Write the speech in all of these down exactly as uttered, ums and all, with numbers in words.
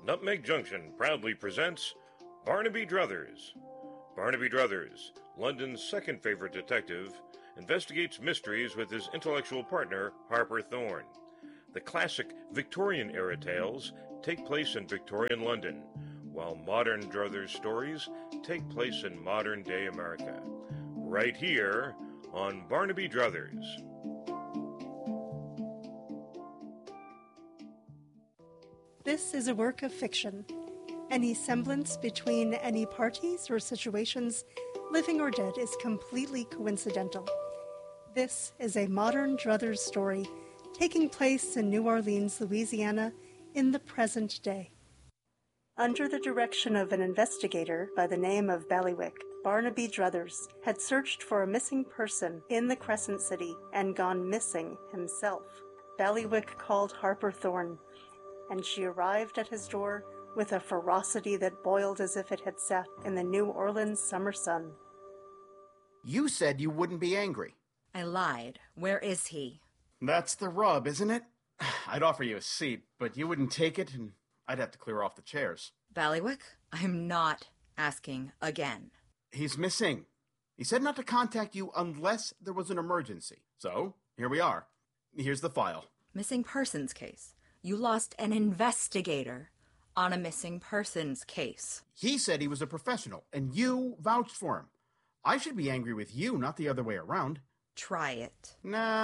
Nutmeg Junction proudly presents Barnaby Druthers. Barnaby Druthers, London's second favorite detective, investigates mysteries with his intellectual partner, Harper Thorne. The classic Victorian-era tales take place in Victorian London, while modern Druthers stories take place in modern-day America. Right here on Barnaby Druthers. This is a work of fiction. Any semblance between any parties or situations, living or dead, is completely coincidental. This is a modern Druthers story taking place in New Orleans, Louisiana, in the present day. Under the direction of an investigator by the name of Ballywick, Barnaby Druthers had searched for a missing person in the Crescent City and gone missing himself. Ballywick called Harper Thorne, and she arrived at his door with a ferocity that boiled as if it had sat in the New Orleans summer sun. You said you wouldn't be angry. I lied. Where is he? That's the rub, isn't it? I'd offer you a seat, but you wouldn't take it, and I'd have to clear off the chairs. Ballywick, I'm not asking again. He's missing. He said not to contact you unless there was an emergency. So, here we are. Here's the file. Missing persons case. You lost an investigator on a missing persons case. He said he was a professional, and you vouched for him. I should be angry with you, not the other way around. Try it.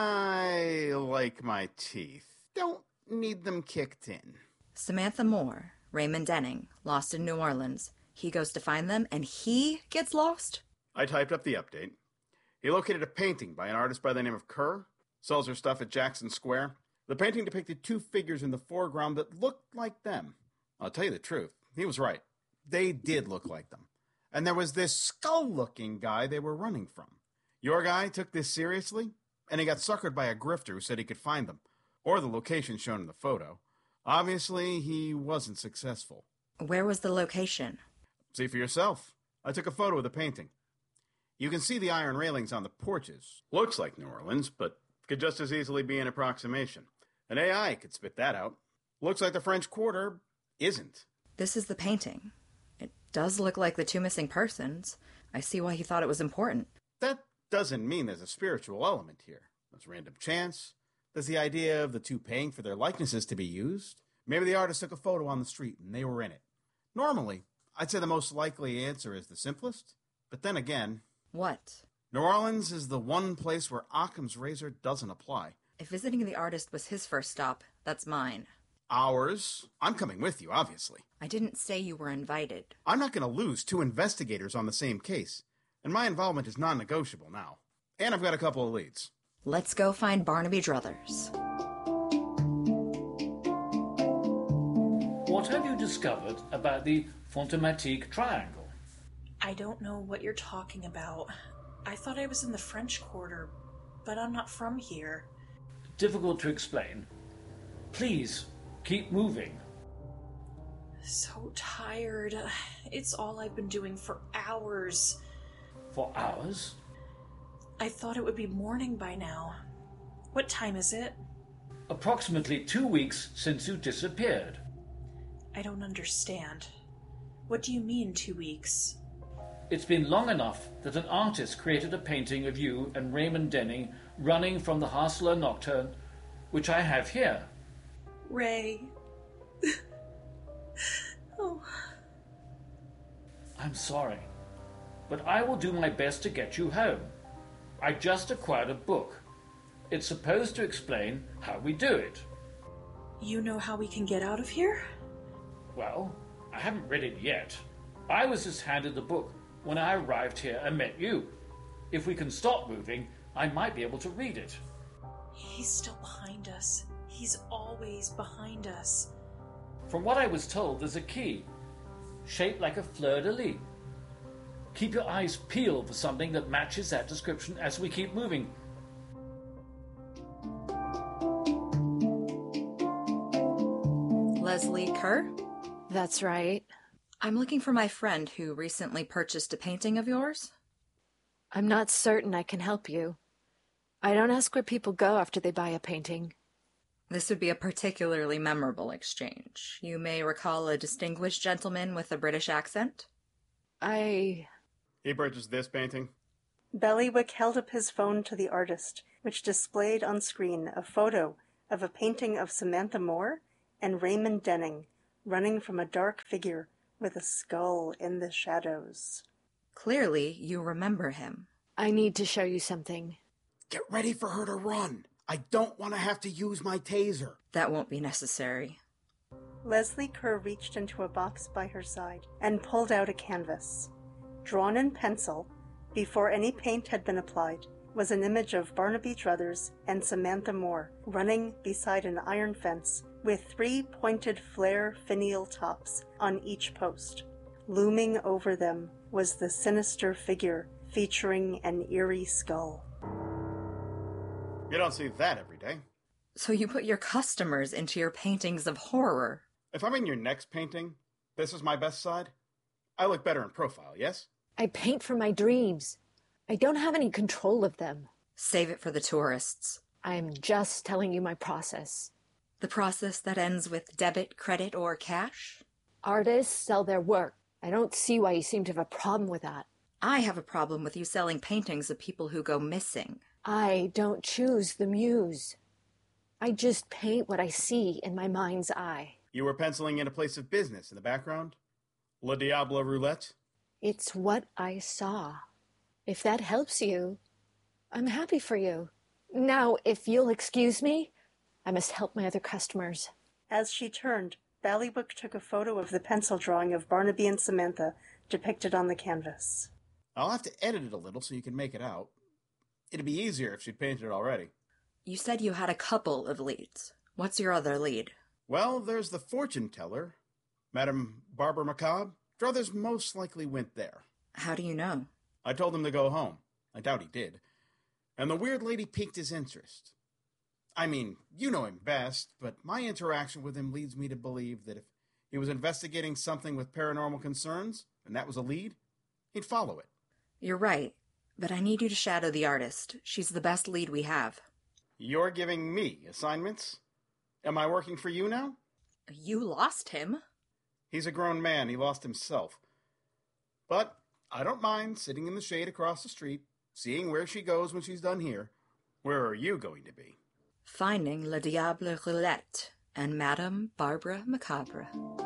I like my teeth. Don't need them kicked in. Samantha Moore, Raymond Denning, lost in New Orleans. He goes to find them, and he gets lost? I typed up the update. He located a painting by an artist by the name of Kerr. Sells her stuff at Jackson Square. The painting depicted two figures in the foreground that looked like them. I'll tell you the truth. He was right. They did look like them. And there was this skull-looking guy they were running from. Your guy took this seriously, and he got suckered by a grifter who said he could find them, or the location shown in the photo. Obviously, he wasn't successful. Where was the location? See for yourself. I took a photo of the painting. You can see the iron railings on the porches. Looks like New Orleans, but could just as easily be an approximation. An A I could spit that out. Looks like the French Quarter isn't. This is the painting. It does look like the two missing persons. I see why he thought it was important. That doesn't mean there's a spiritual element here. There's random chance. There's the idea of the two paying for their likenesses to be used. Maybe the artist took a photo on the street and they were in it. Normally, I'd say the most likely answer is the simplest. But then again... What? New Orleans is the one place where Occam's razor doesn't apply. If visiting the artist was his first stop, that's mine. Ours? I'm coming with you, obviously. I didn't say you were invited. I'm not going to lose two investigators on the same case. And my involvement is non-negotiable now. And I've got a couple of leads. Let's go find Barnaby Druthers. What have you discovered about the Fontomatique Triangle? I don't know what you're talking about. I thought I was in the French Quarter, but I'm not from here. Difficult to explain. Please, keep moving. So tired. It's all I've been doing for hours. For hours? I thought it would be morning by now. What time is it? Approximately two weeks since you disappeared. I don't understand. What do you mean, two weeks? It's been long enough that an artist created a painting of you and Raymond Denning running from the Hassler Nocturne, which I have here. Ray. Oh. I'm sorry, but I will do my best to get you home. I just acquired a book. It's supposed to explain how we do it. You know how we can get out of here? Well, I haven't read it yet. I was just handed the book when I arrived here and met you. If we can stop moving, I might be able to read it. He's still behind us. He's always behind us. From what I was told, there's a key, shaped like a fleur-de-lis. Keep your eyes peeled for something that matches that description as we keep moving. Leslie Kerr? That's right. I'm looking for my friend who recently purchased a painting of yours. I'm not certain I can help you. I don't ask where people go after they buy a painting. This would be a particularly memorable exchange. You may recall a distinguished gentleman with a British accent? I... He purchased this painting. Ballywick held up his phone to the artist, which displayed on screen a photo of a painting of Samantha Moore and Raymond Denning running from a dark figure with a skull in the shadows. Clearly, you remember him. I need to show you something. Get ready for her to run. I don't want to have to use my taser. That won't be necessary. Leslie Kerr reached into a box by her side and pulled out a canvas. Drawn in pencil, before any paint had been applied, was an image of Barnaby Druthers and Samantha Moore running beside an iron fence with three pointed flare finial tops on each post. Looming over them was the sinister figure featuring an eerie skull. You don't see that every day. So you put your customers into your paintings of horror. If I'm in your next painting, this is my best side. I look better in profile, yes? I paint for my dreams. I don't have any control of them. Save it for the tourists. I'm just telling you my process. The process that ends with debit, credit, or cash? Artists sell their work. I don't see why you seem to have a problem with that. I have a problem with you selling paintings of people who go missing. I don't choose the muse. I just paint what I see in my mind's eye. You were penciling in a place of business in the background? Le Diable Roulette? It's what I saw. If that helps you, I'm happy for you. Now, if you'll excuse me, I must help my other customers. As she turned, Ballywick took a photo of the pencil drawing of Barnaby and Samantha depicted on the canvas. I'll have to edit it a little so you can make it out. It'd be easier if she'd painted it already. You said you had a couple of leads. What's your other lead? Well, there's the fortune teller, Madame Barbara Macabre. Druthers most likely went there. How do you know? I told him to go home. I doubt he did. And the weird lady piqued his interest. I mean, you know him best, but my interaction with him leads me to believe that if he was investigating something with paranormal concerns, and that was a lead, he'd follow it. You're right, but I need you to shadow the artist. She's the best lead we have. You're giving me assignments? Am I working for you now? You lost him. He's a grown man. He lost himself. But I don't mind sitting in the shade across the street, seeing where she goes when she's done here. Where are you going to be? Finding Le Diable Roulette and Madame Barbara Macabre.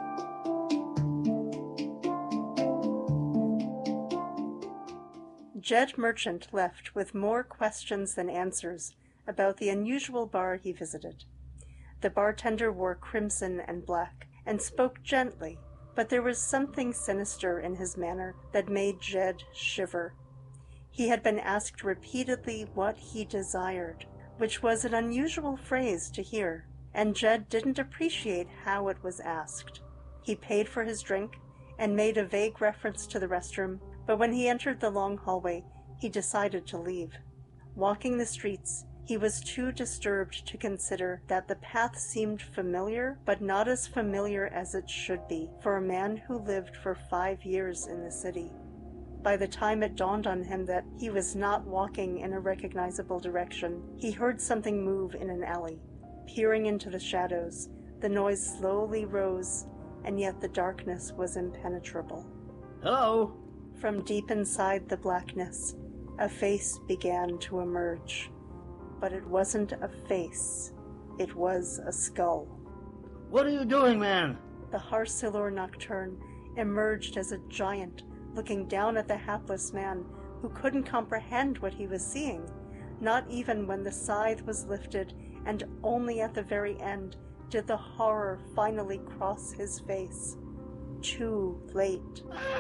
Jed Merchant left with more questions than answers about the unusual bar he visited. The bartender wore crimson and black and spoke gently, but there was something sinister in his manner that made Jed shiver. He had been asked repeatedly what he desired, which was an unusual phrase to hear, and Jed didn't appreciate how it was asked. He paid for his drink and made a vague reference to the restroom, but when he entered the long hallway, he decided to leave. Walking the streets, he was too disturbed to consider that the path seemed familiar, but not as familiar as it should be for a man who lived for five years in the city. By the time it dawned on him that he was not walking in a recognizable direction, he heard something move in an alley. Peering into the shadows, the noise slowly rose, and yet the darkness was impenetrable. Hello? From deep inside the blackness, a face began to emerge. But it wasn't a face. It was a skull. What are you doing, man? The Harsilor Nocturne emerged as a giant, looking down at the hapless man who couldn't comprehend what he was seeing, not even when the scythe was lifted, and only at the very end did the horror finally cross his face. Too late.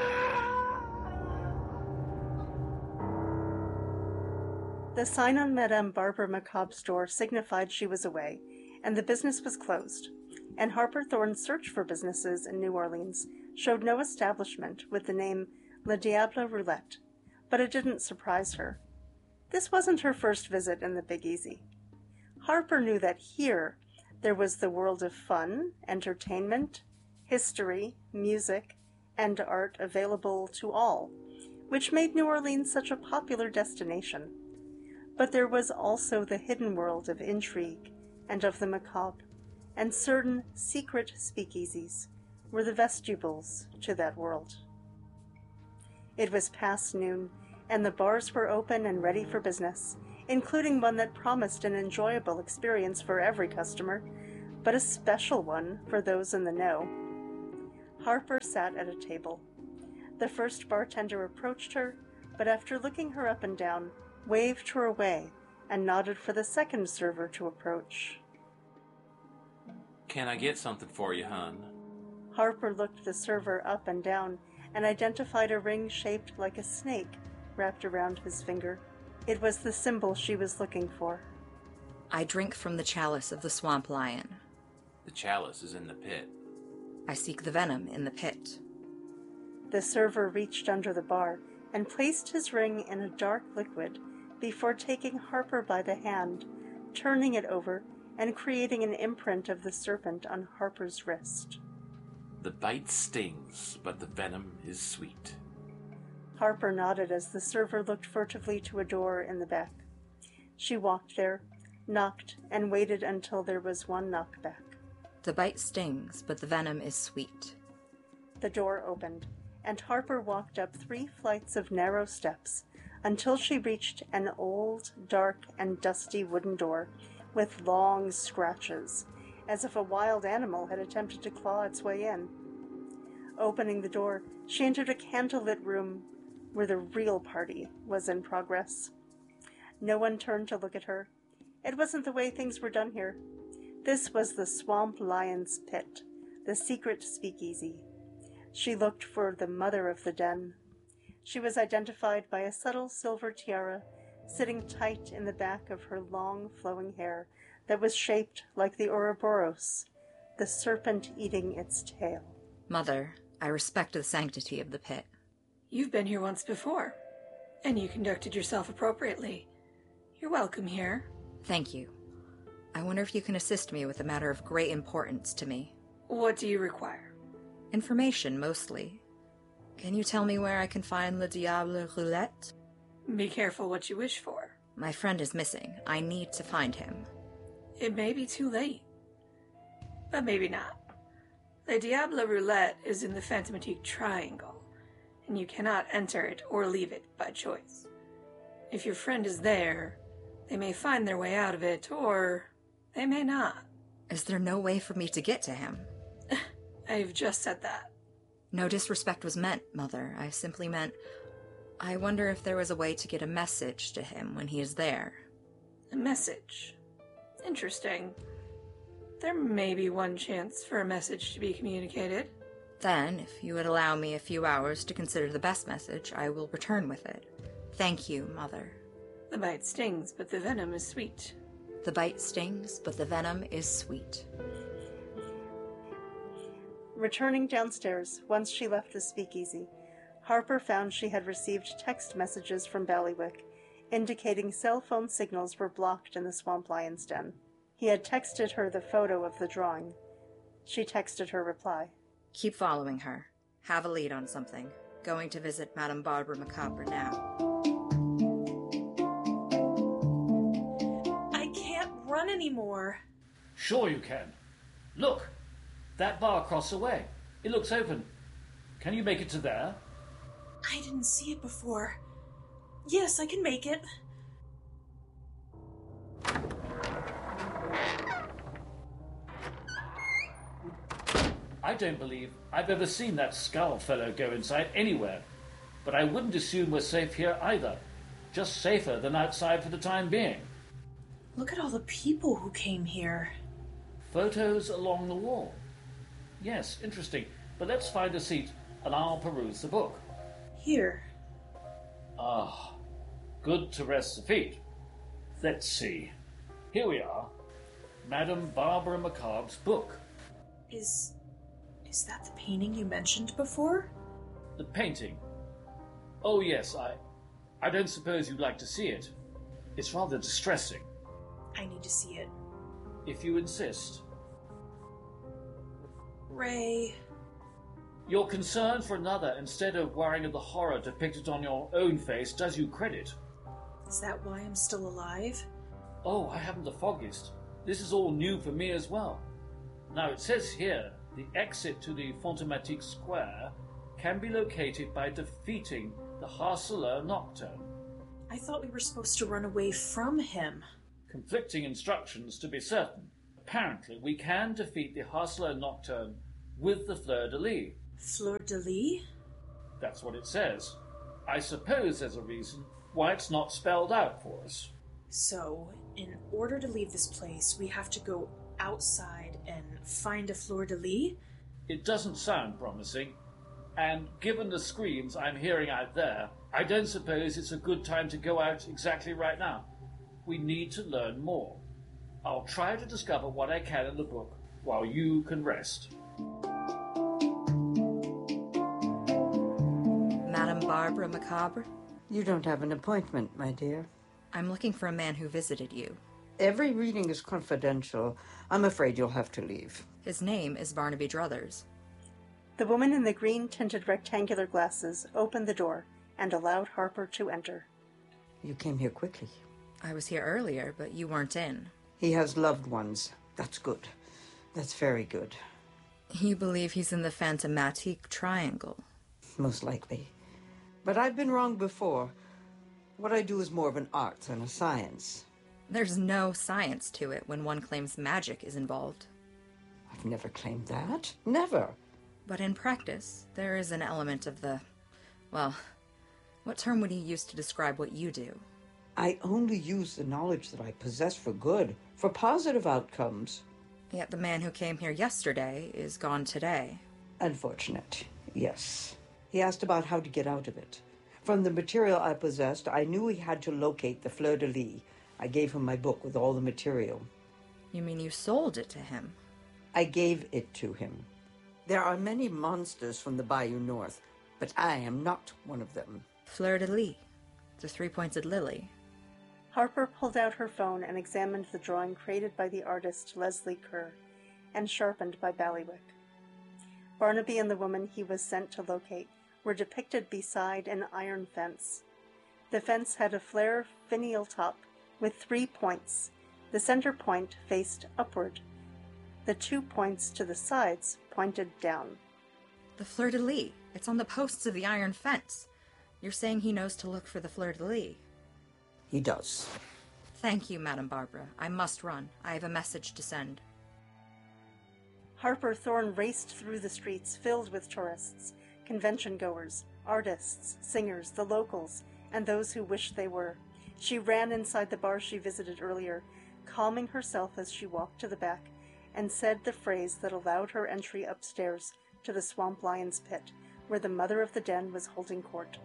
The sign on Madame Barbara Macabre's door signified she was away, and the business was closed, and Harper Thorne's search for businesses in New Orleans showed no establishment with the name Le Diable Roulette, but it didn't surprise her. This wasn't her first visit in the Big Easy. Harper knew that here there was the world of fun, entertainment, history, music, and art available to all, which made New Orleans such a popular destination. But there was also the hidden world of intrigue, and of the macabre, and certain secret speakeasies were the vestibules to that world. It was past noon, and the bars were open and ready for business, including one that promised an enjoyable experience for every customer, but a special one for those in the know. Harper sat at a table. The first bartender approached her, but after looking her up and down, waved her away and nodded for the second server to approach. Can I get something for you, hon? Harper looked the server up and down and identified a ring shaped like a snake wrapped around his finger. It was the symbol she was looking for. I drink from the chalice of the swamp lion. The chalice is in the pit. I seek the venom in the pit. The server reached under the bar and placed his ring in a dark liquid before taking Harper by the hand, turning it over, and creating an imprint of the serpent on Harper's wrist. The bite stings, but the venom is sweet. Harper nodded as the server looked furtively to a door in the back. She walked there, knocked, and waited until there was one knockback. The bite stings, but the venom is sweet. The door opened, and Harper walked up three flights of narrow steps until she reached an old, dark, and dusty wooden door with long scratches, as if a wild animal had attempted to claw its way in. Opening the door, she entered a candlelit room where the real party was in progress. No one turned to look at her. It wasn't the way things were done here. This was the Swamp Lion's Pit, the secret speakeasy. She looked for the mother of the den. She was identified by a subtle silver tiara sitting tight in the back of her long flowing hair that was shaped like the Ouroboros, the serpent eating its tail. Mother, I respect the sanctity of the pit. You've been here once before, and you conducted yourself appropriately. You're welcome here. Thank you. I wonder if you can assist me with a matter of great importance to me. What do you require? Information, mostly. Can you tell me where I can find Le Diable Roulette? Be careful what you wish for. My friend is missing. I need to find him. It may be too late, but maybe not. Le Diable Roulette is in the Phantomatique Triangle, and you cannot enter it or leave it by choice. If your friend is there, they may find their way out of it, or they may not. Is there no way for me to get to him? I've just said that. No disrespect was meant, Mother. I simply meant, I wonder if there was a way to get a message to him when he is there. A message? Interesting. There may be one chance for a message to be communicated. Then, if you would allow me a few hours to consider the best message, I will return with it. Thank you, Mother. The bite stings, but the venom is sweet. The bite stings, but the venom is sweet. Returning downstairs, once she left the speakeasy, Harper found she had received text messages from Ballywick, indicating cell phone signals were blocked in the Swamp Lion's den. He had texted her the photo of the drawing. She texted her reply. Keep following her. Have a lead on something. Going to visit Madame Barbara Macabre now. I can't run anymore. Sure you can. Look, that bar across the way. It looks open. Can you make it to there? I didn't see it before. Yes, I can make it. I don't believe I've ever seen that skull fellow go inside anywhere, but I wouldn't assume we're safe here either. Just safer than outside for the time being. Look at all the people who came here. Photos along the wall. Yes, interesting. But let's find a seat and I'll peruse the book. Here. Ah, good to rest the feet. Let's see. Here we are. Madame Barbara Macabre's book. Is... is that the painting you mentioned before? The painting? Oh yes, I... I don't suppose you'd like to see it. It's rather distressing. I need to see it. If you insist. Ray... Your concern for another instead of worrying at the horror depicted on your own face does you credit. Is that why I'm still alive? Oh, I haven't the foggiest. This is all new for me as well. Now, it says here, the exit to the Fontomatique Square can be located by defeating the Harceleur Nocturne. I thought we were supposed to run away from him. Conflicting instructions, to be certain. Apparently, we can defeat the Harceleur Nocturne with the Fleur-de-Lis. Fleur-de-Lis? That's what it says. I suppose there's a reason why it's not spelled out for us. So, in order to leave this place, we have to go outside and find a Fleur-de-Lis? It doesn't sound promising, and given the screams I'm hearing out there, I don't suppose it's a good time to go out exactly right now. We need to learn more. I'll try to discover what I can in the book, while you can rest. Madame Barbara Macabre? You don't have an appointment, my dear. I'm looking for a man who visited you. Every reading is confidential. I'm afraid you'll have to leave. His name is Barnaby Druthers. The woman in the green-tinted rectangular glasses opened the door and allowed Harper to enter. You came here quickly. I was here earlier, but you weren't in. He has loved ones. That's good. That's very good. You believe he's in the Fantomatique Triangle? Most likely. But I've been wrong before. What I do is more of an art than a science. There's no science to it when one claims magic is involved. I've never claimed that. Never. But in practice, there is an element of the... Well, what term would you use to describe what you do? I only use the knowledge that I possess for good, for positive outcomes. Yet the man who came here yesterday is gone today. Unfortunate, yes. He asked about how to get out of it. From the material I possessed, I knew he had to locate the Fleur-de-Lis. I gave him my book with all the material. You mean you sold it to him? I gave it to him. There are many monsters from the Bayou North, but I am not one of them. Fleur-de-Lis, the three-pointed lily. Harper pulled out her phone and examined the drawing created by the artist Leslie Kerr and sharpened by Ballywick. Barnaby and the woman he was sent to locate were depicted beside an iron fence. The fence had a flare finial top with three points. The center point faced upward. The two points to the sides pointed down. The Fleur-de-Lis. It's on the posts of the iron fence. You're saying he knows to look for the Fleur-de-Lis? He does. Thank you, Madame Barbara. I must run. I have a message to send. Harper Thorne raced through the streets filled with tourists, convention-goers, artists, singers, the locals, and those who wished they were. She ran inside the bar she visited earlier, calming herself as she walked to the back, and said the phrase that allowed her entry upstairs to the Swamp Lion's pit, where the mother of the den was holding court.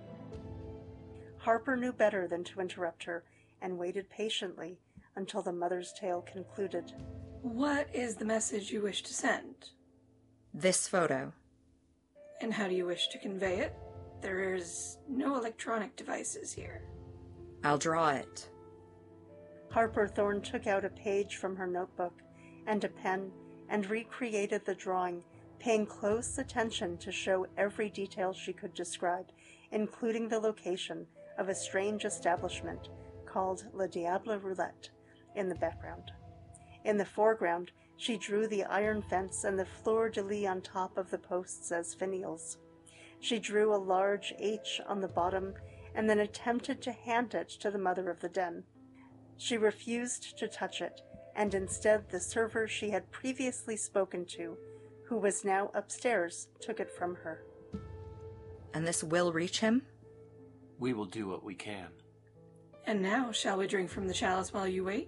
Harper knew better than to interrupt her, and waited patiently until the mother's tale concluded. What is the message you wish to send? This photo. And how do you wish to convey it? There is no electronic devices here. I'll draw it. Harper Thorne took out a page from her notebook and a pen and recreated the drawing, paying close attention to show every detail she could describe, including the location of a strange establishment called Le Diable Roulette in the background. In the foreground, she drew the iron fence and the fleur-de-lis on top of the posts as finials. She drew a large H on the bottom and then attempted to hand it to the mother of the den. She refused to touch it, and instead the server she had previously spoken to, who was now upstairs, took it from her. And this will reach him? We will do what we can. And now, shall we drink from the chalice while you wait?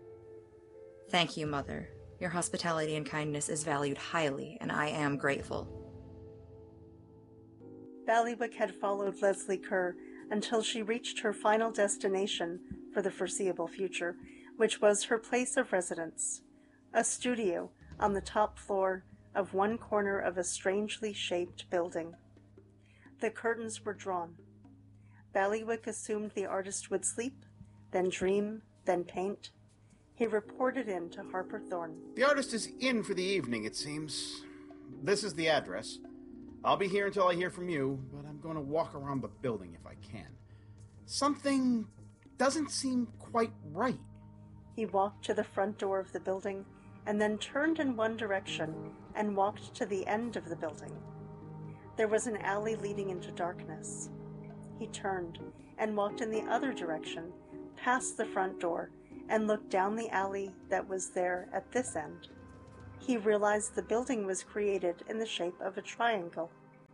Thank you, Mother. Your hospitality and kindness is valued highly, and I am grateful. Ballywick had followed Leslie Kerr until she reached her final destination for the foreseeable future, which was her place of residence, a studio on the top floor of one corner of a strangely shaped building. The curtains were drawn. Ballywick assumed the artist would sleep, then dream, then paint. He reported in to Harper Thorne. The artist is in for the evening, it seems. This is the address. I'll be here until I hear from you, but I'm going to walk around the building if I can. Something doesn't seem quite right. He walked to the front door of the building and then turned in one direction and walked to the end of the building. There was an alley leading into darkness. He turned and walked in the other direction, past the front door, and looked down the alley that was there at this end. He realized the building was created in the shape of a triangle.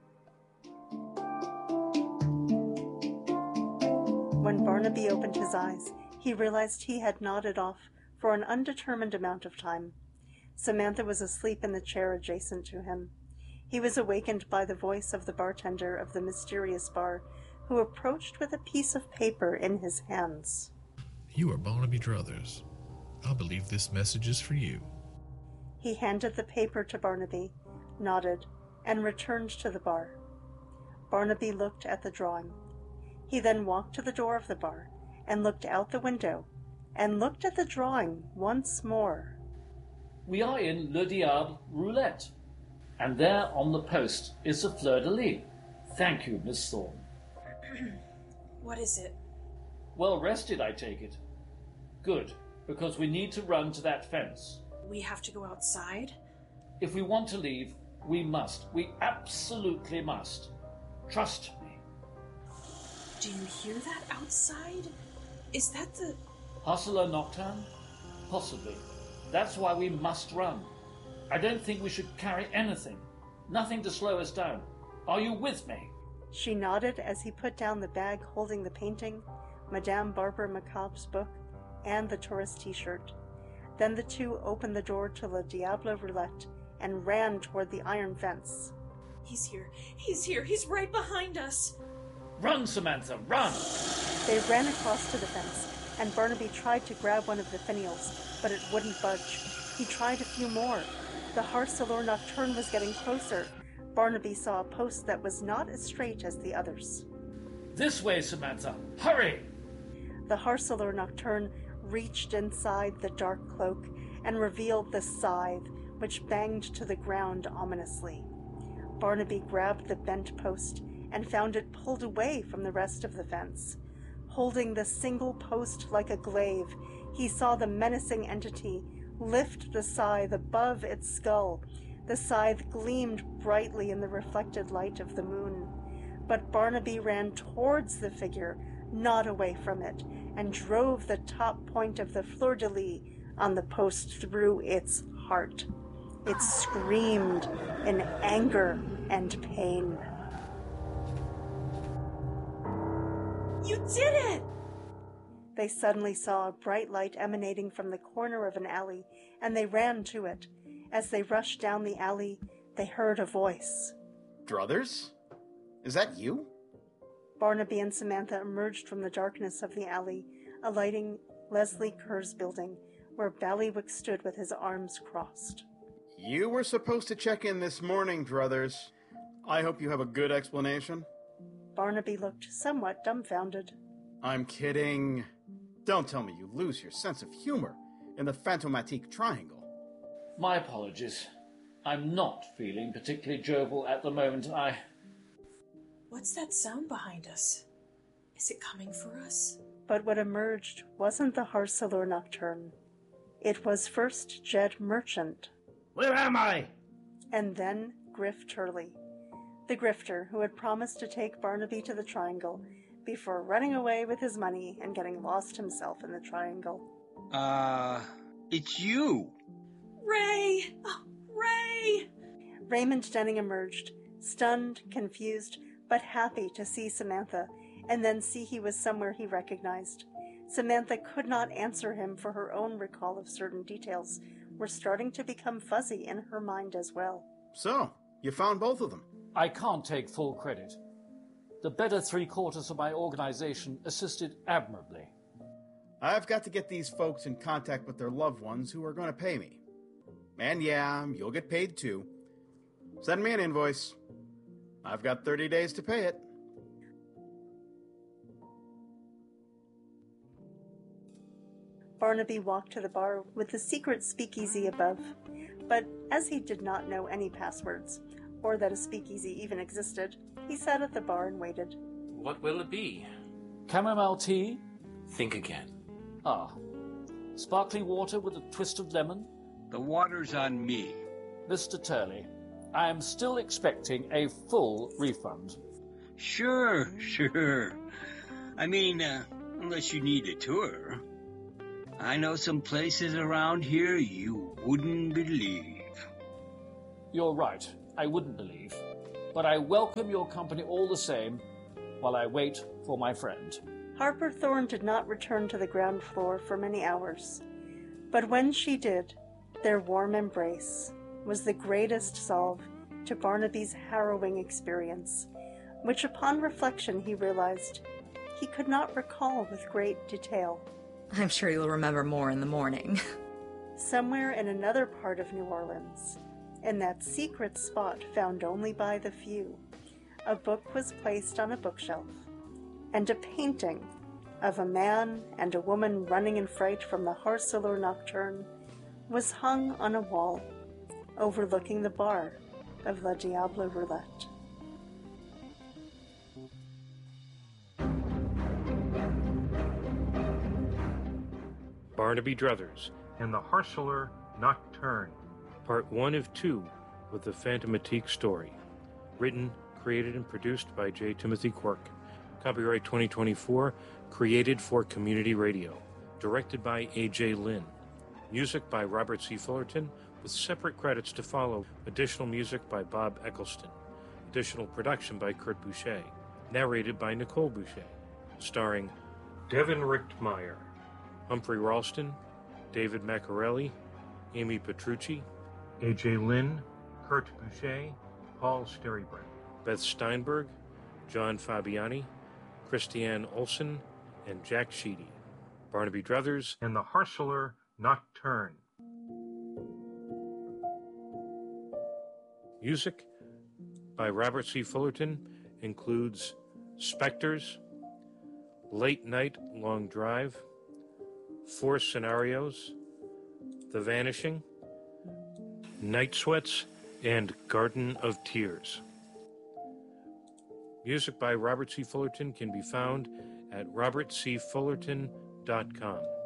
When Barnaby opened his eyes, he realized he had nodded off for an undetermined amount of time. Samantha was asleep in the chair adjacent to him. He was awakened by the voice of the bartender of the mysterious bar, who approached with a piece of paper in his hands. You are Barnaby Druthers. I believe this message is for you. He handed the paper to Barnaby, nodded, and returned to the bar. Barnaby looked at the drawing. He then walked to the door of the bar and looked out the window and looked at the drawing once more. We are in Le Diable Roulette, and there on the post is the fleur-de-lis. Thank you, Miss Thorne. What is it? Well rested, I take it. Good, because we need to run to that fence. We have to go outside? If we want to leave, we must. We absolutely must. Trust me. Do you hear that outside? Is that the... Hustler Nocturne? Possibly. That's why we must run. I don't think we should carry anything. Nothing to slow us down. Are you with me? She nodded as he put down the bag holding the painting, Madame Barbara Macabre's book, and the tourist t-shirt. Then the two opened the door to Le Diable Roulette and ran toward the iron fence. He's here. He's here. He's right behind us. Run, Samantha, run! They ran across to the fence, and Barnaby tried to grab one of the finials, but it wouldn't budge. He tried a few more. The Harcelor Nocturne was getting closer. Barnaby saw a post that was not as straight as the others. This way, Samantha! Hurry! The Harcelor Nocturne reached inside the dark cloak and revealed the scythe, which banged to the ground ominously. Barnaby grabbed the bent post and found it pulled away from the rest of the fence. Holding the single post like a glaive, he saw the menacing entity lift the scythe above its skull. The scythe gleamed brightly in the reflected light of the moon. But Barnaby ran towards the figure, not away from it, and drove the top point of the fleur-de-lis on the post through its heart. It screamed in anger and pain. You did it! They suddenly saw a bright light emanating from the corner of an alley, and they ran to it. As they rushed down the alley, they heard a voice. Druthers? Is that you? Barnaby and Samantha emerged from the darkness of the alley, alighting Leslie Kerr's building, where Ballywick stood with his arms crossed. You were supposed to check in this morning, Druthers. I hope you have a good explanation. Barnaby looked somewhat dumbfounded. I'm kidding. Don't tell me you lose your sense of humor in the Fantomatique Triangle. My apologies. I'm not feeling particularly jovial at the moment. I... What's that sound behind us? Is it coming for us? But what emerged wasn't the Harcelor Nocturne. It was first Jed Merchant. Where am I? And then Griff Turley, the grifter who had promised to take Barnaby to the Triangle before running away with his money and getting lost himself in the Triangle. Uh, it's you! Ray! Oh, Ray! Raymond Denning emerged, stunned, confused, but happy to see Samantha, and then see he was somewhere he recognized. Samantha could not answer him, for her own recall of certain details were starting to become fuzzy in her mind as well. So, you found both of them? I can't take full credit. The better three-quarters of my organization assisted admirably. I've got to get these folks in contact with their loved ones who are going to pay me. And yeah, you'll get paid too. Send me an invoice. I've got thirty days to pay it. Barnaby walked to the bar with the secret speakeasy above, but as he did not know any passwords, or that a speakeasy even existed, he sat at the bar and waited. What will it be? Chamomile tea? Think again. Ah. Sparkling water with a twist of lemon? The water's on me. Mister Turley, I am still expecting a full refund. Sure, sure. I mean, uh, unless you need a tour. I know some places around here you wouldn't believe. You're right, I wouldn't believe. But I welcome your company all the same while I wait for my friend. Harper Thorne did not return to the ground floor for many hours, but when she did, their warm embrace was the greatest salve to Barnaby's harrowing experience, which upon reflection he realized he could not recall with great detail. I'm sure you'll remember more in the morning. Somewhere in another part of New Orleans, in that secret spot found only by the few, a book was placed on a bookshelf, and a painting of a man and a woman running in fright from the Harceleur Nocturne was hung on a wall, overlooking the bar of Le Diable Roulette. Barnaby Druthers and the Harceleur Nocturne, Part one of two with the Phantomatique story. Written, created, and produced by J. Timothy Quirk. Copyright twenty twenty-four, created for community radio. Directed by A J. Lynn. Music by Robert C. Fullerton, with separate credits to follow. Additional music by Bob Eccleston. Additional production by Kurt Boucher. Narrated by Nicole Boucher. Starring Devin Richtmeyer, Humphrey Ralston, David Maccarelli, Amy Petrucci, A J. Lynn, Kurt Boucher, Paul Sterrybrand, Beth Steinberg, John Fabiani, Christiane Olsen, and Jack Sheedy. Barnaby Druthers and the Harceleur Nocturne. Music by Robert C. Fullerton includes Spectres, Late Night Long Drive, Four Scenarios, The Vanishing, Night Sweats, and Garden of Tears. Music by Robert C. Fullerton can be found at robert c fullerton dot com.